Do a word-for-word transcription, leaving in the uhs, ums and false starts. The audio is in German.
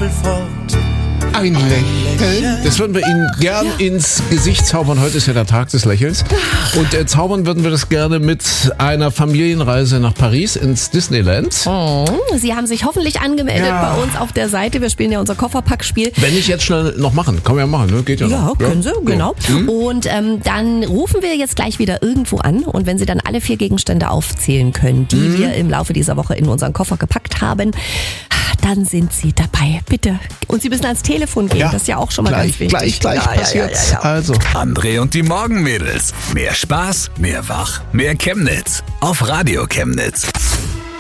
Tafel fort. Ein Lächeln. Das würden wir Ihnen gern ja. ins Gesicht zaubern. Heute ist ja der Tag des Lächelns. Und äh, zaubern würden wir das gerne mit einer Familienreise nach Paris ins Disneyland. Oh, Sie haben sich hoffentlich angemeldet ja. bei uns auf der Seite. Wir spielen ja unser Kofferpackspiel. Wenn nicht jetzt schnell noch machen. Können wir ja machen, ne? Geht ja, ja noch. Können ja, können Sie, genau. Ja. Mhm. Und ähm, dann rufen wir jetzt gleich wieder irgendwo an. Und wenn Sie dann alle vier Gegenstände aufzählen können, die mhm. wir im Laufe dieser Woche in unseren Koffer gepackt haben, dann sind Sie dabei. Bitte. Und Sie müssen ans Telefon gehen. Ja, das ist ja auch schon mal gleich, ganz wichtig. Gleich, gleich ja, passiert's. Ja, ja, ja, ja. Also. André und die Morgenmädels. Mehr Spaß, mehr Wach, mehr Chemnitz. Auf Radio Chemnitz.